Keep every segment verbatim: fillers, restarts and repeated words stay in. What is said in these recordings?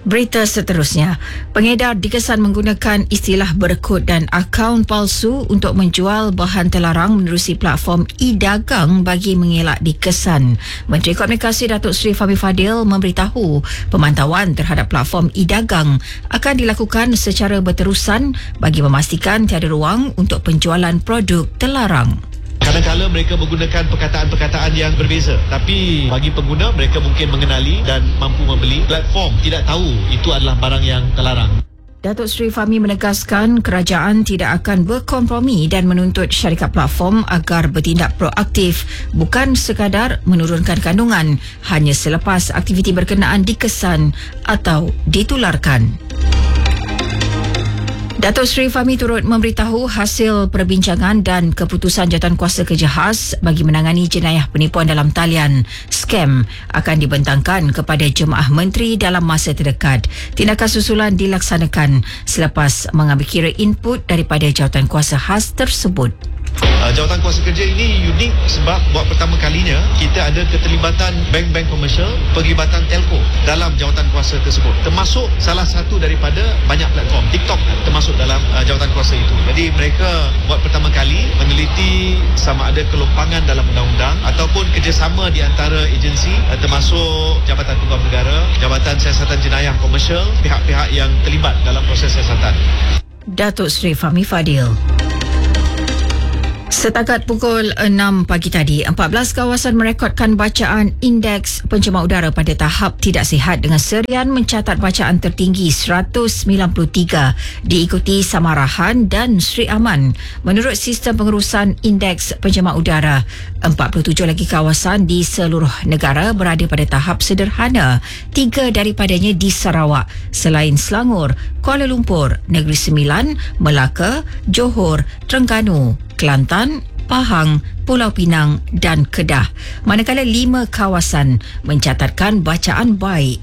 Berita seterusnya, pengedar dikesan menggunakan istilah berkod dan akaun palsu untuk menjual bahan terlarang menerusi platform e-dagang bagi mengelak dikesan. Menteri Komunikasi Datuk Seri Fahmi Fadil memberitahu pemantauan terhadap platform e-dagang akan dilakukan secara berterusan bagi memastikan tiada ruang untuk penjualan produk terlarang. Kadang-kadang mereka menggunakan perkataan-perkataan yang berbeza, tapi bagi pengguna mereka mungkin mengenali dan mampu membeli. Platform tidak tahu itu adalah barang yang terlarang. Datuk Seri Fahmi menegaskan kerajaan tidak akan berkompromi dan menuntut syarikat platform agar bertindak proaktif, bukan sekadar menurunkan kandungan hanya selepas aktiviti berkenaan dikesan atau ditularkan. Datuk Seri Fahmi turut memberitahu hasil perbincangan dan keputusan Jawatankuasa Kerja Khas bagi menangani jenayah penipuan dalam talian scam akan dibentangkan kepada jemaah menteri dalam masa terdekat. Tindakan susulan dilaksanakan selepas mengambil kira input daripada Jawatankuasa Khas tersebut. Uh, Jawatankuasa Kerja ini unik sebab buat pertama kalinya kita ada keterlibatan bank-bank komersial, perlibatan telco dalam jawatankuasa tersebut, termasuk salah satu daripada banyak platform TikTok termasuk dalam uh, jawatankuasa itu. Jadi mereka buat pertama kali meneliti sama ada kelompangan dalam undang-undang ataupun kerjasama di antara agensi uh, termasuk Jabatan Tunggal Negara, Jabatan Siasatan Jenayah Komersial, pihak-pihak yang terlibat dalam proses siasatan. Datuk Seri Fahmi Fadil. Setakat pukul enam pagi tadi, empat belas kawasan merekodkan bacaan indeks pencemar udara pada tahap tidak sihat dengan serian mencatat bacaan tertinggi seratus sembilan puluh tiga, diikuti Samarahan dan Sri Aman. Menurut sistem pengurusan indeks pencemar udara, empat puluh tujuh lagi kawasan di seluruh negara berada pada tahap sederhana, tiga daripadanya di Sarawak, selain Selangor, Kuala Lumpur, Negeri Sembilan, Melaka, Johor, Terengganu, Kelantan, Pahang, Pulau Pinang dan Kedah. Manakala lima kawasan mencatatkan bacaan baik.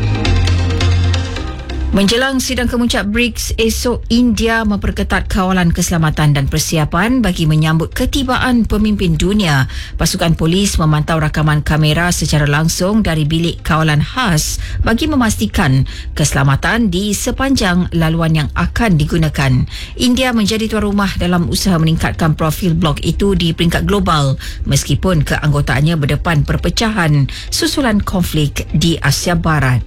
Menjelang sidang kemuncak BRICS esok, India memperketat kawalan keselamatan dan persiapan bagi menyambut ketibaan pemimpin dunia. Pasukan polis memantau rakaman kamera secara langsung dari bilik kawalan khas bagi memastikan keselamatan di sepanjang laluan yang akan digunakan. India menjadi tuan rumah dalam usaha meningkatkan profil blok itu di peringkat global meskipun keanggotaannya berdepan perpecahan susulan konflik di Asia Barat.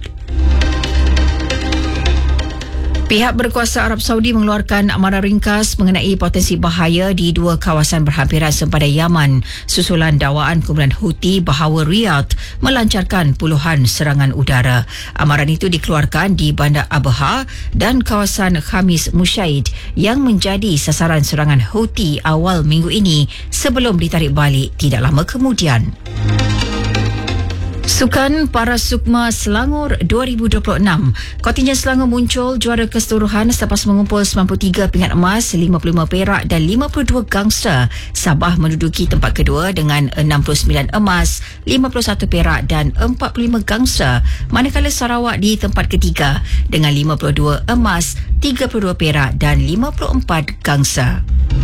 Pihak berkuasa Arab Saudi mengeluarkan amaran ringkas mengenai potensi bahaya di dua kawasan berhampiran sempadan Yaman susulan dakwaan kumpulan Houthi bahawa Riyadh melancarkan puluhan serangan udara. Amaran itu dikeluarkan di Bandar Abha dan kawasan Khamis Mushaid yang menjadi sasaran serangan Houthi awal minggu ini sebelum ditarik balik tidak lama kemudian. Sukan Parasukma Selangor dua ribu dua puluh enam. Kontingen Selangor muncul juara keseluruhan selepas mengumpul sembilan puluh tiga pingat emas, lima puluh lima perak dan lima puluh dua gangsa. Sabah menduduki tempat kedua dengan enam puluh sembilan emas, lima puluh satu perak dan empat puluh lima gangsa. Manakala Sarawak di tempat ketiga dengan lima puluh dua emas, tiga puluh dua perak dan lima puluh empat gangsa.